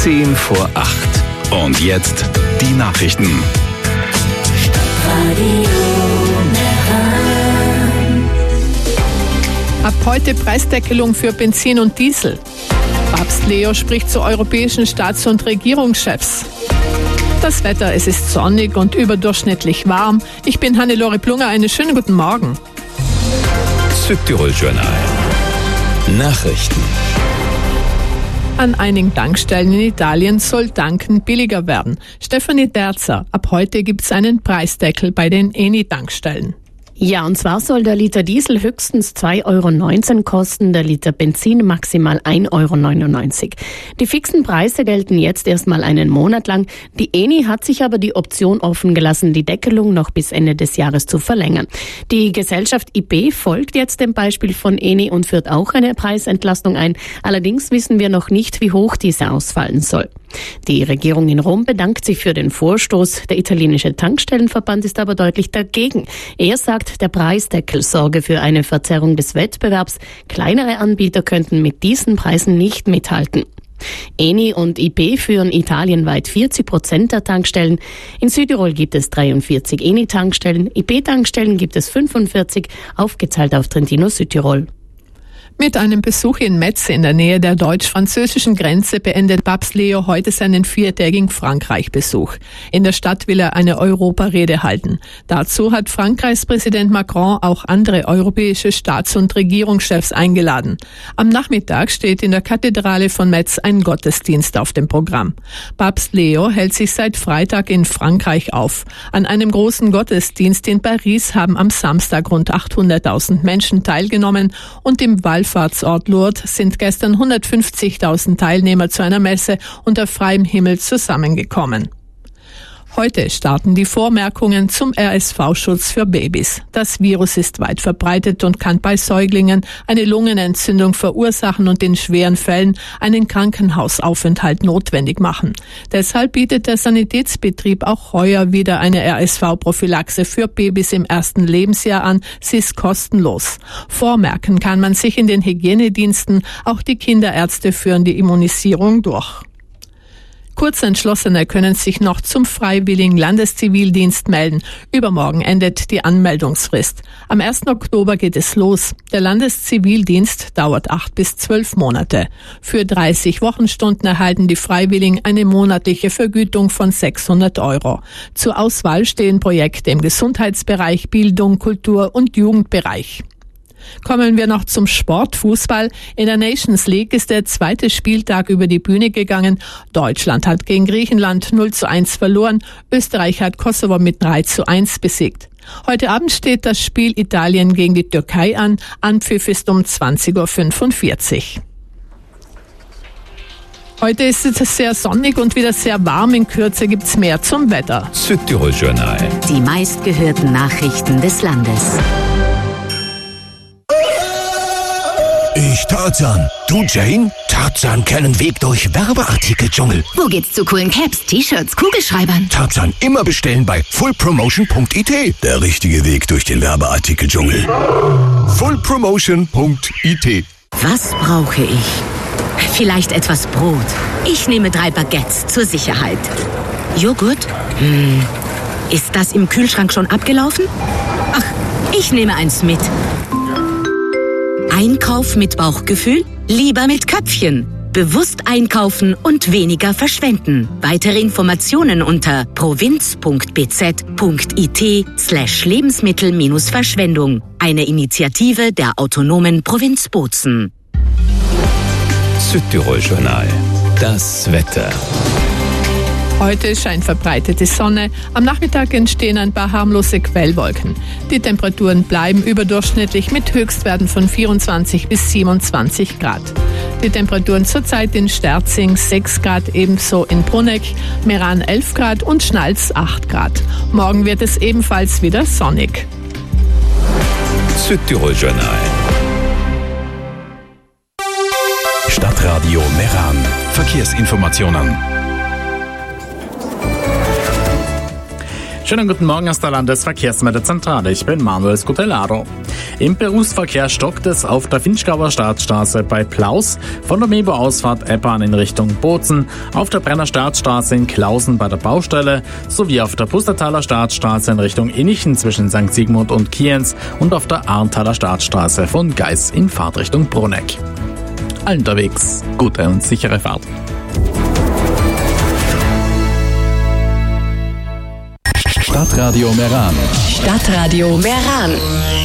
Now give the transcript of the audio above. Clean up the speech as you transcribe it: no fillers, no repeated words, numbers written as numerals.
10 vor 8. Und jetzt die Nachrichten. Ab heute Preisdeckelung für Benzin und Diesel. Papst Leo spricht zu europäischen Staats- und Regierungschefs. Das Wetter, es ist sonnig und überdurchschnittlich warm. Ich bin Hannelore Plunger, einen schönen guten Morgen. Südtirol-Journal. Nachrichten. An einigen Tankstellen in Italien soll Tanken billiger werden. Stefanie Derzer, ab heute gibt es einen Preisdeckel bei den Eni-Tankstellen. Ja, und zwar soll der Liter Diesel höchstens 2,19 € kosten, der Liter Benzin maximal 1,99 €. Die fixen Preise gelten jetzt erstmal einen Monat lang. Die Eni hat sich aber die Option offen gelassen, die Deckelung noch bis Ende des Jahres zu verlängern. Die Gesellschaft IB folgt jetzt dem Beispiel von Eni und führt auch eine Preisentlastung ein. Allerdings wissen wir noch nicht, wie hoch diese ausfallen soll. Die Regierung in Rom bedankt sich für den Vorstoß. Der italienische Tankstellenverband ist aber deutlich dagegen. Er sagt, der Preisdeckel sorge für eine Verzerrung des Wettbewerbs. Kleinere Anbieter könnten mit diesen Preisen nicht mithalten. Eni und IB führen italienweit 40% der Tankstellen. In Südtirol gibt es 43 Eni-Tankstellen, IB-Tankstellen gibt es 45, aufgeteilt auf Trentino Südtirol. Mit einem Besuch in Metz in der Nähe der deutsch-französischen Grenze beendet Papst Leo heute seinen 4-tägigen Frankreich-Besuch. In der Stadt will er eine Europarede halten. Dazu hat Frankreichs Präsident Macron auch andere europäische Staats- und Regierungschefs eingeladen. Am Nachmittag steht in der Kathedrale von Metz ein Gottesdienst auf dem Programm. Papst Leo hält sich seit Freitag in Frankreich auf. An einem großen Gottesdienst in Paris haben am Samstag rund 800.000 Menschen teilgenommen und im Wallfahrtsort Lourdes sind gestern 150.000 Teilnehmer zu einer Messe unter freiem Himmel zusammengekommen. Heute starten die Vormerkungen zum RSV-Schutz für Babys. Das Virus ist weit verbreitet und kann bei Säuglingen eine Lungenentzündung verursachen und in schweren Fällen einen Krankenhausaufenthalt notwendig machen. Deshalb bietet der Sanitätsbetrieb auch heuer wieder eine RSV-Prophylaxe für Babys im ersten Lebensjahr an. Sie ist kostenlos. Vormerken kann man sich in den Hygienediensten. Auch die Kinderärzte führen die Immunisierung durch. Kurzentschlossene können sich noch zum freiwilligen Landeszivildienst melden. Übermorgen endet die Anmeldungsfrist. Am 1. Oktober geht es los. Der Landeszivildienst dauert 8 bis 12 Monate. Für 30 Wochenstunden erhalten die Freiwilligen eine monatliche Vergütung von 600 €. Zur Auswahl stehen Projekte im Gesundheitsbereich, Bildung, Kultur und Jugendbereich. Kommen wir noch zum Sport, Fußball. In der Nations League ist der zweite Spieltag über die Bühne gegangen. Deutschland hat gegen Griechenland 0:1 verloren. Österreich hat Kosovo mit 3:1 besiegt. Heute Abend steht das Spiel Italien gegen die Türkei an. Anpfiff ist um 20:45 Uhr. Heute ist es sehr sonnig und wieder sehr warm. In Kürze gibt's mehr zum Wetter. Südtirol-Journal. Die meistgehörten Nachrichten des Landes. Ich Tarzan. Du Jane? Tarzan kennen Weg durch Werbeartikel-Dschungel. Wo geht's zu coolen Caps, T-Shirts, Kugelschreibern? Tarzan immer bestellen bei fullpromotion.it. Der richtige Weg durch den Werbeartikel-Dschungel. fullpromotion.it. Was brauche ich? Vielleicht etwas Brot. Ich nehme 3 Baguettes zur Sicherheit. Joghurt? Ist das im Kühlschrank schon abgelaufen? Ach, ich nehme eins mit. Einkauf mit Bauchgefühl? Lieber mit Köpfchen. Bewusst einkaufen und weniger verschwenden. Weitere Informationen unter provinz.bz.it/Lebensmittel-Verschwendung. Eine Initiative der autonomen Provinz Bozen. Südtirol-Journal. Das Wetter. Heute scheint verbreitete Sonne. Am Nachmittag entstehen ein paar harmlose Quellwolken. Die Temperaturen bleiben überdurchschnittlich mit Höchstwerten von 24 bis 27 Grad. Die Temperaturen zurzeit in Sterzing 6 Grad, ebenso in Bruneck, Meran 11 Grad und Schnalz 8 Grad. Morgen wird es ebenfalls wieder sonnig. Südtirol-Journal. Stadtradio Meran. Verkehrsinformationen. Schönen guten Morgen aus der Landesverkehrsmeldezentrale. Ich bin Manuel Scutellaro. Im Berufsverkehr stockt es auf der Vinschgauer Staatsstraße bei Plaus, von der Mebo-Ausfahrt Eppern in Richtung Bozen, auf der Brenner Staatsstraße in Klausen bei der Baustelle, sowie auf der Pustertaler Staatsstraße in Richtung Innichen zwischen St. Sigmund und Kienz und auf der Arntaler Staatsstraße von Geis in Fahrtrichtung Bruneck. Allen unterwegs gute und sichere Fahrt. Stadtradio Meran. Stadtradio Meran.